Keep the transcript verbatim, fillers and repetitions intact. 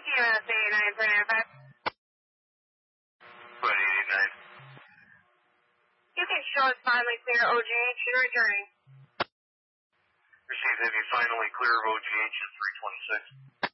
U S eighty-nine three ninety-five. Flight eight eight nine. You can show us finally clear O G H and returning. Received, have you finally clear of O G H at three twenty-six?